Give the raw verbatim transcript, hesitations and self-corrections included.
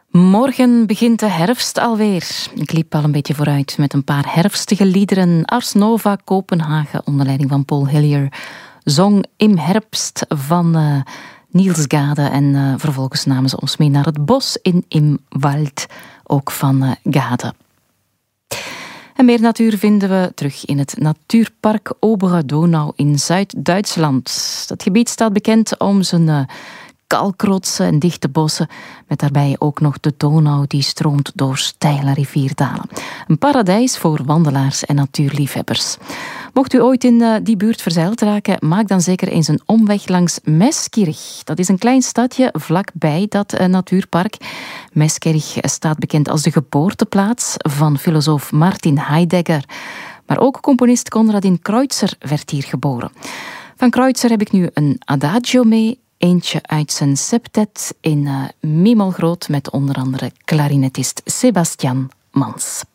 Morgen begint de herfst alweer. Ik liep al een beetje vooruit met een paar herfstige liederen. Ars Nova Kopenhagen onder leiding van Paul Hillier zong Im Herbst van uh, Niels Gade. En uh, vervolgens namen ze ons mee naar het bos in Im Wald, ook van uh, Gade. En meer natuur vinden we terug in het natuurpark Obere Donau in Zuid-Duitsland. Dat gebied staat bekend om zijn uh, kalkrotsen en dichte bossen, met daarbij ook nog de Donau die stroomt door steile rivierdalen. Een paradijs voor wandelaars en natuurliefhebbers. Mocht u ooit in uh, die buurt verzeild raken, maak dan zeker eens een omweg langs Meskirch. Dat is een klein stadje vlakbij dat uh, natuurpark. Meskirch staat bekend als de geboorteplaats van filosoof Martin Heidegger. Maar ook componist Konradin Kreutzer werd hier geboren. Van Kreutzer heb ik nu een adagio mee. Eentje uit zijn septet in uh, mi-mol groot met onder andere klarinetist Sebastian Mans.